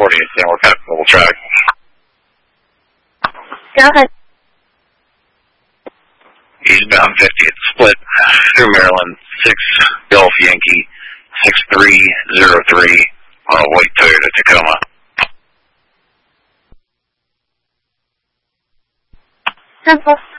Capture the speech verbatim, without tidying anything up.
forty, and we're kind of full track. Go ahead. Eastbound fiftieth, split through Maryland, six Golf Yankee, six three zero three on a white Toyota Tacoma. Simple.